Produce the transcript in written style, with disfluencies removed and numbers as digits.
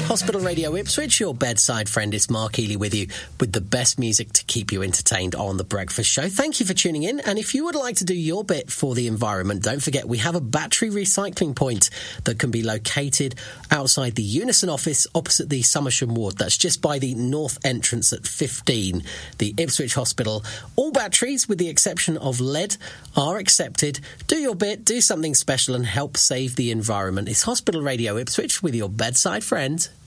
Hospital Radio Ipswich, your bedside friend. It's Mark Ely with you with the best music to keep you entertained on The Breakfast Show. Thank you for tuning in. And if you would like to do your bit for the environment, don't forget we have a battery recycling point that can be located outside the Unison office opposite the Somersham ward. That's just by the north entrance at 15, the Ipswich Hospital. All batteries, with the exception of lead, are accepted. Do your bit, do something special and help save the environment. It's Hospital Radio Ipswich with your bedside friend.